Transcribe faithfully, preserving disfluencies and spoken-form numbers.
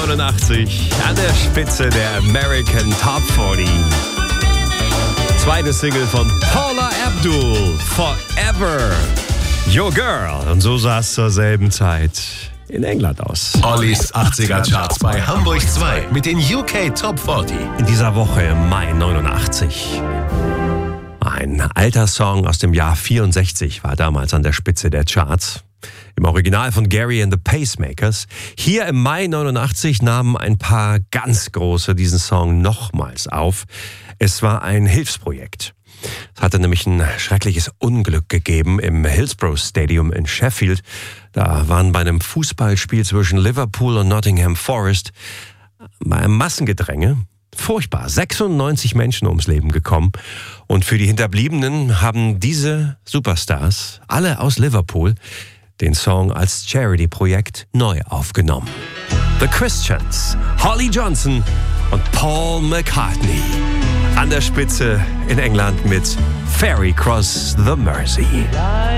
neunundachtzig an der Spitze der American Top vierzig. Zweite Single von Paula Abdul, Forever, Your Girl. Und so sah es zur selben Zeit in England aus. Ollis achtziger Charts bei Hamburg zwei mit den U K Top vierzig. In dieser Woche im Mai neunundachtzig. Ein alter Song aus dem Jahr vierundsechzig war damals an der Spitze der Charts. Im Original von Gary and the Pacemakers. Hier im Mai neunundachtzig nahmen ein paar ganz Große diesen Song nochmals auf. Es war ein Hilfsprojekt. Es hatte nämlich ein schreckliches Unglück gegeben im Hillsborough Stadium in Sheffield. Da waren bei einem Fußballspiel zwischen Liverpool und Nottingham Forest bei einem Massengedränge furchtbar sechsundneunzig Menschen ums Leben gekommen. Und für die Hinterbliebenen haben diese Superstars, alle aus Liverpool, den Song als Charity-Projekt neu aufgenommen. The Christians, Holly Johnson und Paul McCartney. An der Spitze in England mit Ferry Cross the Mersey.